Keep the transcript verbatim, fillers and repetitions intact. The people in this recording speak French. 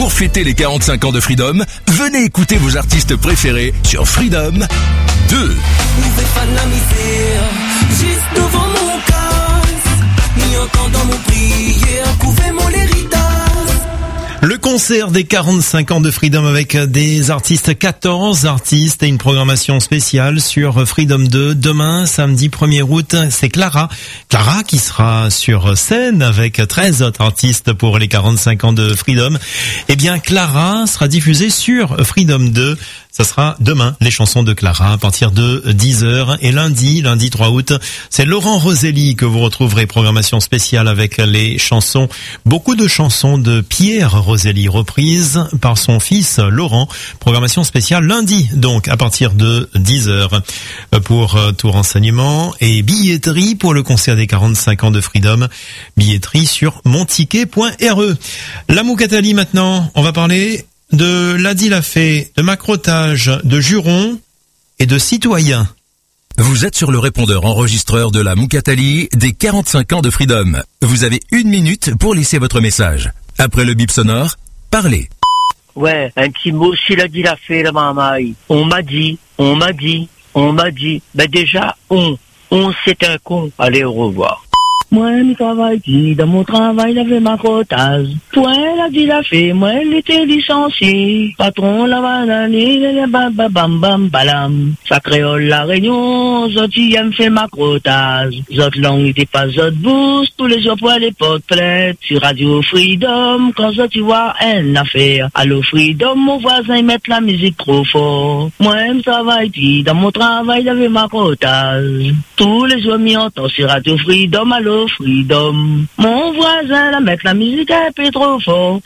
Pour fêter les quarante-cinq ans de Freedom, venez écouter vos artistes préférés sur Freedom deux. Pouvez pas la misère, juste devant mon casse, ni entendant mon prière, pouvez mon l'héritage. Le concert des quarante-cinq ans de Freedom avec des artistes, quatorze artistes et une programmation spéciale sur Freedom deux. Demain, samedi premier août, c'est Clara. Clara qui sera sur scène avec treize autres artistes pour les quarante-cinq ans de Freedom. Eh bien, Clara sera diffusée sur Freedom deux. Ça sera demain, les chansons de Clara, à partir de dix heures. Et lundi, lundi trois août, c'est Laurent Roselli que vous retrouverez, programmation spéciale avec les chansons, beaucoup de chansons de Pierre Roselli, reprises par son fils Laurent. Programmation spéciale lundi, donc, à partir de dix heures. Pour tout renseignement et billetterie pour le concert des quarante-cinq ans de Freedom, billetterie sur monticket point r e. La Moukatali maintenant, on va parler de l'Adi Lafay, de macrotage, de jurons et de citoyens. Vous êtes sur le répondeur enregistreur de la Moukatali des quarante-cinq ans de Freedom. Vous avez une minute pour laisser votre message. Après le bip sonore, parlez. Ouais, un petit mot sur l'Adi Lafay, la mamaille. On m'a dit, on m'a dit, on m'a dit. Ben déjà, on, on c'est un con. Allez, au revoir. Moi, je travaille, dans mon travail, j'avais ma crotage. Toi, elle a dit la fée, moi, elle était licenciée. Patron, la banane, bam, bam, bam, bam, balam. Ça créole la réunion, zot, y aime fait ma crotage. Zot langue était pas zot boost, tous les jours pour les portes plates. Sur Radio Freedom, quand zot, tu vois, une affaire. Allô Freedom, mon voisin, il met la musique trop fort. Moi, je travaille, dans mon travail, j'avais ma crotage. Tous les jours, m'y entend sur Radio Freedom, allô Freedom. Mon voisin, la mettre la musique un peu trop fort.